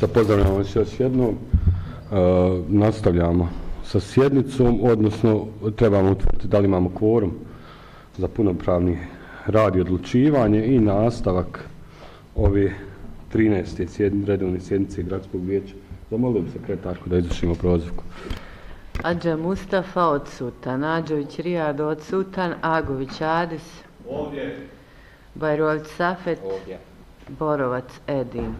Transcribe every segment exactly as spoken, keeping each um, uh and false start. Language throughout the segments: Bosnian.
Ništa, pozdravljamo vas još jednom. E, nastavljamo sa sjednicom, odnosno trebamo utvrditi da li imamo kvorum za punopravni rad i odlučivanje i nastavak ove trinaeste Sjedni, redovne sjednice Gradskog vijeća. Zamolio bi sekretarku da izvršimo prozivku. Adža Mustafa odsutan, Ađović Rijad odsutan, Agović Adis. Ovdje. Bajrović Safet. Ovdje. Borovac Edin.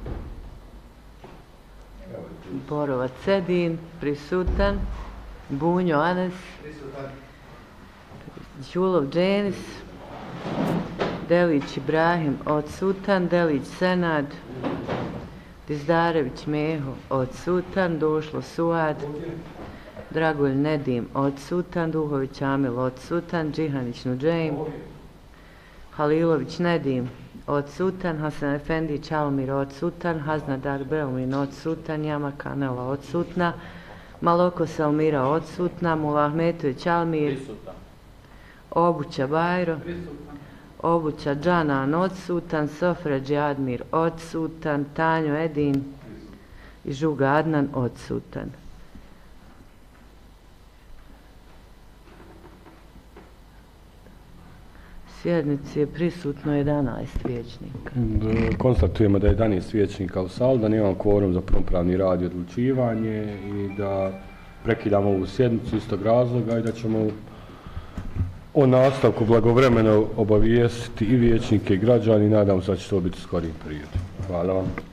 Borovac Edin, prisutan. Bunjo Anes. Prisutan. Đulov Dženis. Delić Ibrahim odsutan, Delić Senad. Dizdarević Meho odsutan, Došlo Suad. Dragulj Nedim odsutan, Duhović Amil odsutan, Džihanić Nuđejm. Halilović Nedim odsutan, Hasan Efendić Almir odsutan, Haznadar Belmin odsutan, Jama Kanela odsutna, Maloko Salmira odsutna, Mula Ahmetović Almir, Obuća Bajro, Obuća Džanan odsutan, Sofrađi Admir odsutan, Tanjo Edin i Žuga Adnan odsutan. Sjednici je prisutno jedanaest vijećnika. Konstatujemo da je jedanaest vijećnika u sali, da nemamo kvorum za punopravni rad i odlučivanje i da prekidamo ovu sjednicu istog razloga i da ćemo o nastavku blagovremeno obavijestiti i vijećnike i građani i nadam se da će to biti u skorijem periodu. Hvala vam.